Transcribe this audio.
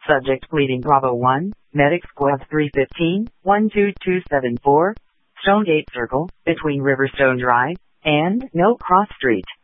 Subject bleeding Bravo 1, Medic Squad 315, 12274, Stonegate Circle, between Riverstone Drive and No Cross Street.